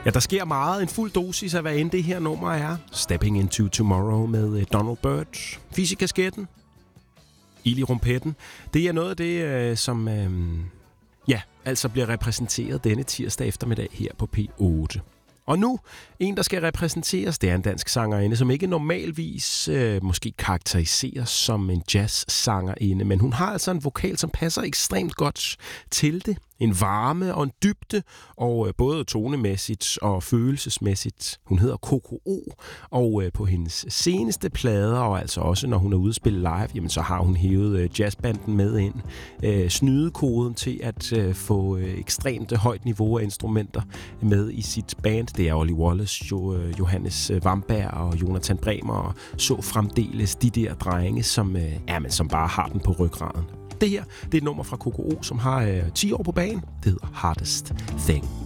Ja, der sker meget. En fuld dosis af, hvad end det her nummer er. Stepping Into Tomorrow med Donald Byrd. Fis i kasketten. Ild i rumpetten. Det er noget af det, som altså bliver repræsenteret denne tirsdag eftermiddag her på P8. Og nu, en der skal repræsenteres, det er en dansk sangerinde, som ikke normalvis måske karakteriseres som en jazz-sangerinde, men hun har altså en vokal, som passer ekstremt godt til det. En varme og en dybde, og både tonemæssigt og følelsesmæssigt. Hun hedder KKO, og på hendes seneste plader, og altså også når hun er ude at spille live, jamen så har hun hævet jazzbanden med ind. Snydekoden til at få ekstremt højt niveau af instrumenter med i sit band. Det er Ollie Wallace, Johannes Vamberg og Jonathan Bremer, og så fremdeles de der drenge, som bare har den på ryggraden. Det her, det er et nummer fra KKO, som har 10 år på bagen. Det hedder Hardest Thing.